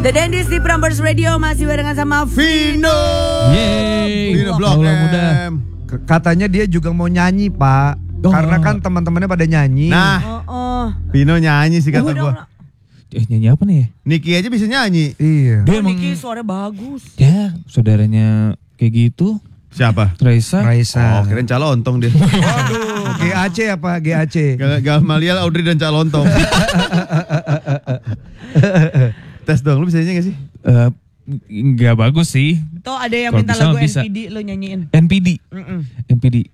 The Dentist di Prambors Radio masih barengan sama Vino. Yeay. Vino Blok muda. M. Katanya dia juga mau nyanyi, Pak. Karena kan teman-temannya pada nyanyi. Nah, Vino nyanyi sih kata gua. Nyanyi apa nih ya? Niki aja bisa nyanyi. Iya. Dia emang Niki suaranya bagus. ya saudaranya kayak gitu. Siapa? Raisa. Raisa. Oh, kirain calontong dia. Waduh, GAC apa? GAC. Gamaliel, Audrey dan calontong. Tes dong, lu bisa nyanyi gak sih? Nggak bagus sih. Tuh ada yang Kalau minta bisa lagu mah bisa. NPD lo nyanyiin. NPD. NPD.